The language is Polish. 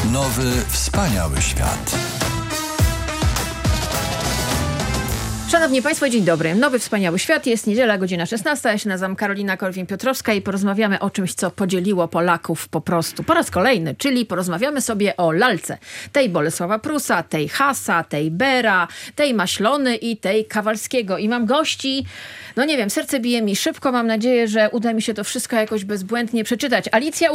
Nowy, wspaniały świat. Szanowni Państwo, dzień dobry. Nowy, wspaniały świat. Jest niedziela, godzina 16. Ja się nazywam Karolina Korwin-Piotrowska i porozmawiamy o czymś, co podzieliło Polaków po prostu po raz kolejny, czyli porozmawiamy sobie o lalce. Tej Bolesława Prusa, tej Hasa, tej Bera, tej Maślony i tej Kawalskiego. I mam gości, no nie wiem, serce bije mi szybko. Mam nadzieję, że uda mi się to wszystko jakoś bezbłędnie przeczytać. Alicja